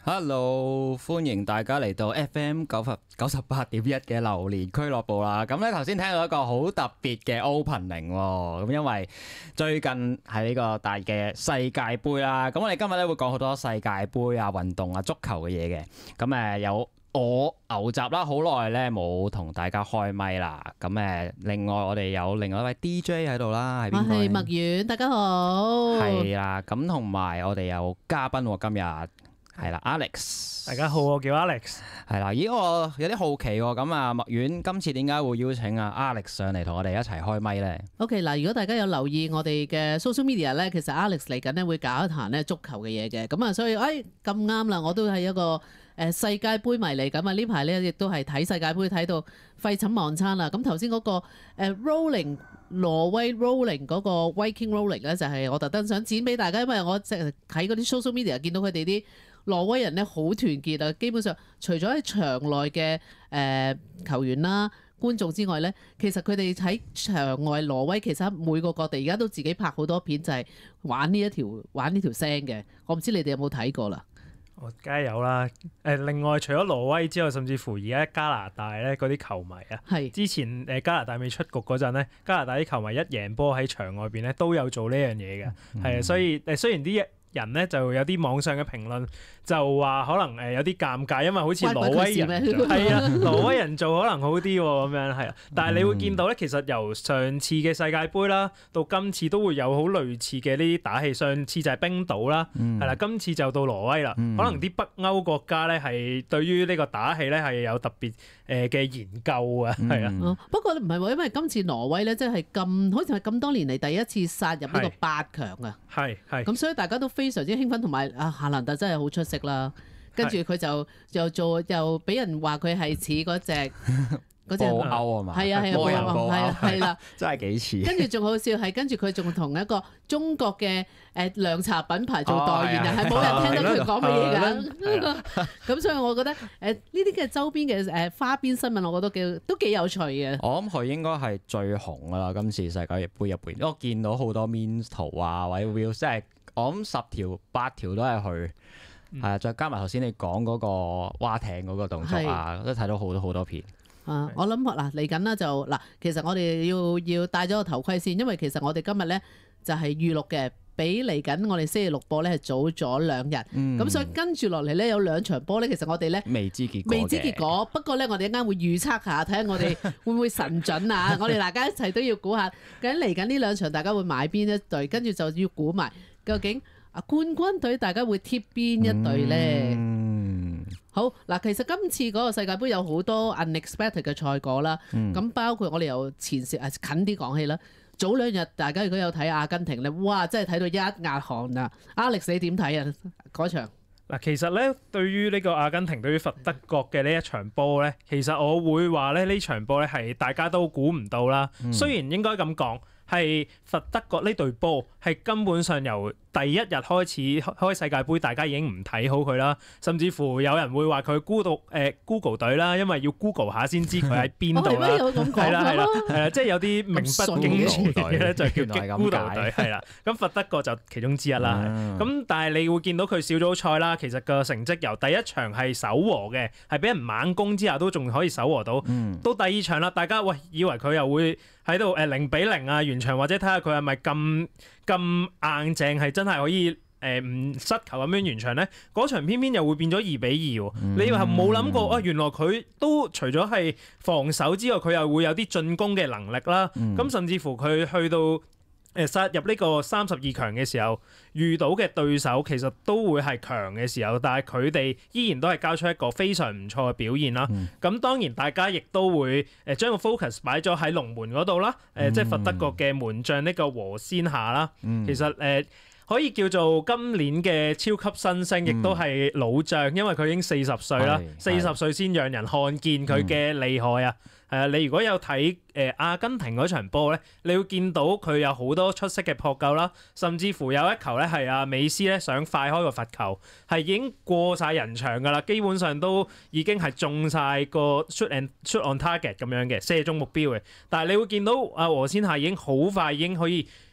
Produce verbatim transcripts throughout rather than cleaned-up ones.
Hello，歡迎大家嚟到 F M 九十九十八點一嘅榴蓮俱樂部啦。咁咧頭先聽到一個好特別嘅 opening 喎，咁因為最近係呢個大嘅世界盃啦。咁我哋今日咧會講好多世界盃啊、運動啊、足球嘅嘢嘅。咁誒有我牛雜啦，好耐咧冇同大家開咪啦。咁誒，另外我哋有另外一位 D J 喺度啦，係邊個？ 我係麥丸，大家好。 係啦，咁同埋我哋有嘉賓喎，今日。係啦 ，Alex， 大家好，我叫 Alex。 係啦，咦，我有啲好奇喎，咁啊，麥丸今次點解會邀請啊 Alex 上嚟同我哋一齊開咪咧 ？OK，嗱，如果大家有留意我哋嘅 social media 咧，其實 Alex 嚟緊咧會搞一壇咧足球嘅嘢嘅，咁啊，所以誒咁啱啦，我都係一個誒世界盃迷嚟，咁啊呢排咧亦都係睇世界盃睇到廢寢忘餐啦。咁頭先嗰個誒 Rolling 挪威 Rolling 嗰個 Viking Rolling 咧，就係我特登想剪俾大家，因為我即係睇嗰啲 social media 見到佢哋啲。挪威人咧好團結啊！基本上除咗喺場內嘅誒球員啦、觀眾之外咧，其實佢哋喺場外挪威其實每個各地而家都自己拍好多片，就係玩呢一條玩呢條聲嘅。我唔知你哋有冇睇過啦？ 我梗係有啦。誒，另外除咗挪威之外，甚至乎而家加拿大咧嗰啲球迷啊，係是之前誒加拿大未出局嗰陣咧，加拿大啲球迷一贏波喺場外邊咧都有做呢樣嘢嘅，係啊、嗯，所以誒雖然啲人咧就有啲網上嘅評論就話可能誒有啲尷尬，因為好似挪威人係啊，挪威人做可能好啲喎咁樣係啊，但係你會見到咧，其實由上次嘅世界盃啦，到今次都會有好類似嘅呢啲打氣。上次就係冰島啦，係啦、嗯，今次就到挪威啦。嗯、可能啲北歐國家咧係對於呢個打氣咧係有特別誒嘅研究啊，係啊、 嗯。不過唔係喎，因為今次挪威咧即係咁，好似係咁多年嚟第一次殺入呢個八強啊，係係。咁所以大家都非常之興奮，同埋啊夏蘭特真係好出色啦。跟住佢就又做又俾人話佢係似嗰隻嗰隻布歐啊嘛， 係啊係啊，波歐係啊係啦， 真係幾似。 跟住仲好笑係跟住佢仲同一個中國嘅誒涼茶品牌做代言人，係冇人聽到佢講乜嘢㗎。咁所以我覺得誒呢啲嘅周邊嘅誒花邊新聞，我覺得幾都幾有趣嘅。 我諗佢應該係最紅㗎啦，今次世界盃入邊，因為我見到好多 meme 圖啊或者 reels，即係我諗十條八條都係佢。係啊，再加埋頭先你講嗰個蛙艇嗰個動作啊，都睇到好多好多片。 啊，我諗嗱嚟緊啦就嗱，其實我哋要要戴咗個頭盔先，因為其實我哋今日咧就係預錄嘅，比嚟緊我哋星期六播咧係早咗兩日。咁、嗯、所以跟住落嚟咧有兩場波咧，其實我哋咧未知結果未知結果。不過咧我哋一陣間會預測下，睇下我哋會唔會神準啊！我哋大家一齊都要估下，究竟嚟緊呢兩場大家會買邊一隊，跟住就要估埋究竟。啊！冠軍隊大家會貼邊一隊咧？嗯、好嗱，其實今次嗰個世界盃有好多 unexpected 嘅賽果啦。咁、嗯、包括我哋由前線啊近啲講起啦。早兩日大家如果有睇阿根廷咧，哇！真係睇到一額汗啊！Alex 你點睇啊？嗰場嗱，其實咧對於呢個阿根廷對於佛得角嘅呢一場波咧，其實我會話咧呢場波咧係大家都估唔到啦。嗯、雖然應該咁講。係佛得角呢隊波係根本上由第一日開始開世界盃，大家已經唔睇好佢啦。甚至乎有人會話佢孤獨誒 Google 隊啦，因為要 Google 下先知佢喺邊度啦。係啦係啦係啦，即係有啲名不經傳嘅咧，就叫叫 Google 隊係啦。咁佛得角就其中之一啦。咁、嗯、但係你會見到佢小組賽啦，其實個成績由第一場係守和嘅，係俾人猛攻之下都仲可以守和到。嗯、到第二場啦，大家喂以為佢又會喺度誒零比零啊完場，或者睇下佢係咪咁咁硬淨，係真係可以誒唔、呃、失球咁樣完場咧？嗰場偏偏又會變咗二比二、嗯。你又係冇諗過啊？原來佢都除咗係防守之外，佢又會有啲進攻嘅能力啦。咁、嗯、甚至乎佢去到誒殺入呢個三十二強嘅時候，遇到嘅對手其實都會係強嘅時候，但係佢哋依然都係交出一個非常唔錯嘅表現啦。咁、嗯、當然大家亦都會誒將個 focus 擺咗喺龍門嗰度啦，誒、嗯、即係佛得角嘅門將呢個和仙夏啦。嗯、其實誒、呃、可以叫做今年嘅超級新星，亦都係老將，因為佢已經四十歲啦，四十歲先讓人看見佢嘅厲害啊！係啊，你如果有睇誒、呃、阿根廷嗰場波咧，你會見到佢有好多出色嘅撲救啦，甚至乎有一球咧係阿美斯咧想快開個罰球，係已經過晒人牆㗎啦，基本上都已經係中晒個 shoot and shoot on target 咁樣嘅射中目標嘅。但係你會見到阿和仙夏已經好快已經可以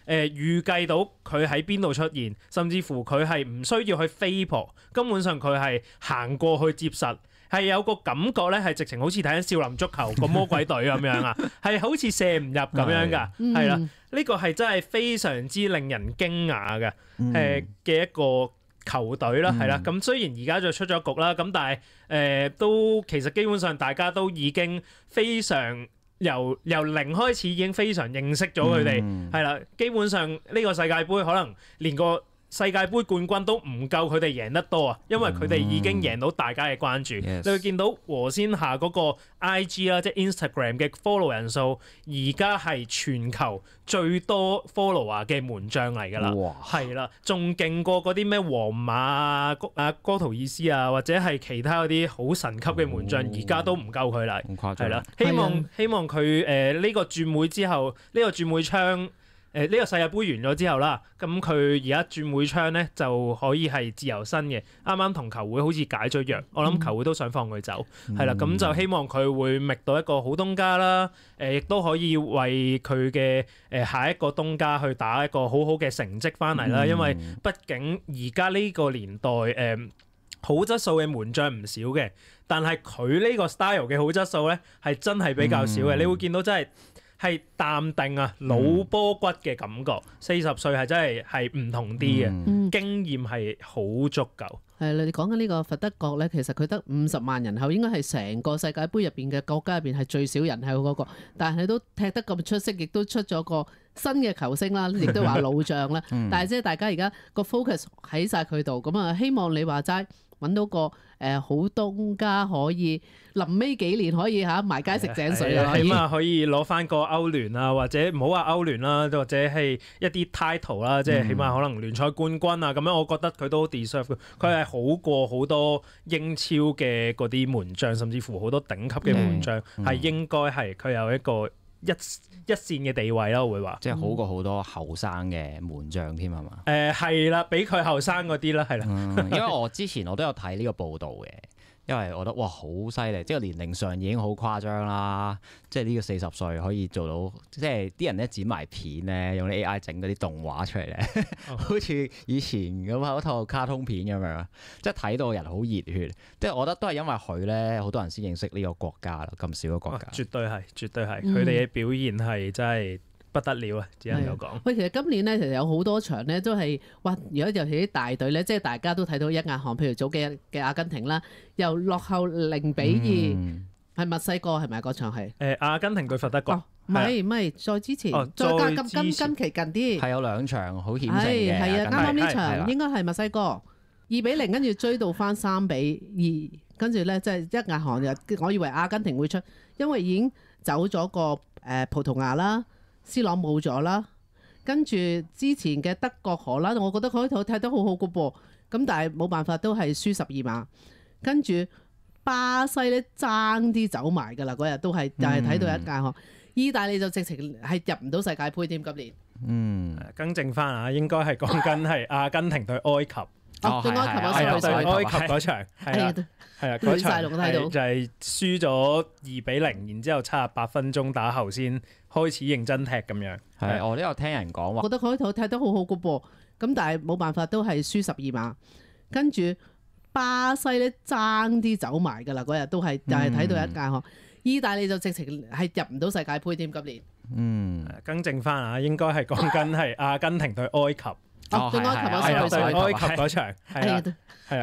誒預計到佢喺邊度出現，甚至乎佢係唔需要去飛撲，根本上佢係行過去接實。係有個感覺咧，係直情好似睇緊少林足球個魔鬼隊咁樣啊，係好似射唔入咁樣㗎，係啦，呢個係真係非常之令人驚訝嘅誒嘅一個球隊啦，係啦。咁雖然而家就出咗局啦，咁但係誒、呃、都其實基本上大家都已經非常由由零開始已經非常認識咗佢哋，係啦、嗯。基本上呢個世界盃可能連個世界盃冠軍都唔夠佢哋贏得多啊，因為佢哋已經贏到大家嘅關注。嗯、你會見到和仙夏嗰個 I G 啦，即係 Instagram 嘅 follow 人數，而家係全球最多 follower 嘅門將嚟㗎啦，係啦哇，仲勁過嗰啲咩皇馬啊、啊哥圖爾斯啊，或者係其他嗰啲好神級嘅門將，而家、哦、都唔夠佢啦，係啦。希望的希望佢誒呢個轉會之後，呢、呢個轉會窗。誒呢個世界盃完咗之後啦，咁佢而家轉會窗咧就可以係自由身嘅，啱啱同球會好似解咗約，我諗球會都想放佢走，係啦、嗯，咁就希望佢會覓到一個好東家啦，誒亦都可以為佢嘅誒下一個東家去打一個好好嘅成績翻嚟啦，嗯、因為畢竟而家呢個年代誒、呃、好質素嘅門將唔少嘅，但係佢呢個 style 嘅好質素咧係真係比較少嘅，嗯、你會見到真係。係淡定啊，老波骨嘅感覺。四十歲係真係係唔同啲嘅，嗯、經驗係好足夠。 係啦，你講緊呢個佛德國咧，其實佢得五十萬人口，應該係成個世界盃入邊嘅國家入邊係最少人口嗰個。但係都踢得咁出色，亦都出咗個新嘅球星啦，亦都話老將啦。嗯、但係即係大家而家個 focus 喺晒佢度，咁啊希望你話齋揾到個誒好東家可以臨尾幾年可以嚇埋街食井水啊！ 起碼可以攞翻個歐聯啊，或者唔好話歐聯啦，或者係一啲 title 啦，即係起碼可能聯賽冠軍啊咁樣，我覺得佢都 deserve。佢係好過好多英超嘅嗰啲門將，甚至乎好多頂級嘅門將，係、嗯、應該係佢有一個一一線嘅地位啦，我會話， 即係好過好多後生嘅門將添係嘛？ 誒係啦，比佢後生嗰啲啦，係啦、 嗯。因為我之前我都有睇呢個報道嘅。因為我覺得哇好犀利，即係年齡上已經好誇張啦，即係呢個四十歲可以做到，即係啲人咧剪埋片咧，用啲 A I 整嗰啲動畫出嚟咧，哦、好似以前咁嗰套卡通片咁樣，即係睇到人好熱血。即係我覺得都係因為佢咧，好多人先認識呢個國家啦，咁少個國家。 絕對係，絕對係，佢哋嘅表現係真係不得了啊！只能夠講。 喂，其實今年咧，其實有好多場咧，都係哇！如果尤其啲大隊咧，即係大家都睇到一額汗，譬如早幾日嘅阿根廷啦，又落後零比二，係墨西哥係咪嗰場係？ 誒，阿根廷對佛德國。 唔係唔係，再之前， 哦、 再加今今今期近啲。 係有兩場好險勝嘅。 係啊，啱啱呢場應該係墨西哥二比零，跟住追到翻三比二，跟住咧即係一額汗又，我以為阿根廷會出，因為已經走咗個誒葡萄牙啦。C 朗冇咗啦，跟住之前嘅德國荷蘭，我覺得佢嗰套踢得好好嘅噃，咁但係冇辦法都係輸十二碼，跟住巴西咧爭啲走埋㗎啦，嗰日都係又係睇到一屆呵，嗯、意大利就直情係入唔到世界盃添今年。 嗯，更正翻啊，應該係講緊係阿根廷對埃及。 哦，對埃及嗰場，對埃及嗰場，係啊，係啊，嗰場就係輸咗二比零，然之後七十八分鐘打後先開始認真踢咁樣。 係，我都有聽人講話， 覺得佢嗰套踢得好好嘅噃，咁但係冇辦法都係輸十二碼，跟住巴西咧爭啲走埋㗎啦，嗰日都係又係睇到一屆呵，意大利就直情係入唔到世界盃添今年。 嗯，更正翻啊，應該係講緊係阿根廷對埃及。 哦，對埃及嗰場， 對埃及嗰場，係啊，係啊。